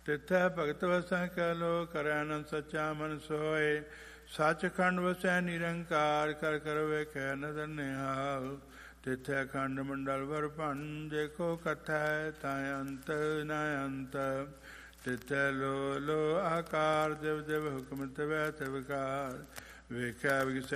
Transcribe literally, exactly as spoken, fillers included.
ਤਿੱਥੈ ਭਗਤ ਵਸੈ ਕਹਿ ਲੋ ਕਰੈ ਅਨੰਦ ਸੱਚਾ ਮਨ ਸੋਏ। ਸੱਚਖੰਡ ਵਸੈ ਨਿਰੰਕਾਰ ਕਰ ਕਰ ਵੇਖੈ ਨਦਰ ਨਿਹਾਲ। ਤਿੱਥੈ ਖੰਡ ਮੰਡਲ ਵਰ ਭੰਨ ਦੇਖੋ ਕਥੈ ਤਾਇ ਅੰਤ ਨ ਅੰਤ। ਤਿੱਥੈ ਲੋ ਲੋ ਆਕਾਰ ਦਿਵ ਦਿਵ ਹੁਕਮ ਤਵੈ ਤਿਵਕਾਰ ਵੇਖੈ ਵਿਗਸੈ